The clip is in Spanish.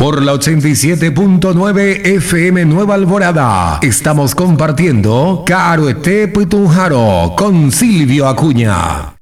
Por la 87.9 FM Nueva Alborada, estamos compartiendo Caroete Putunjaro con Silvio Acuña.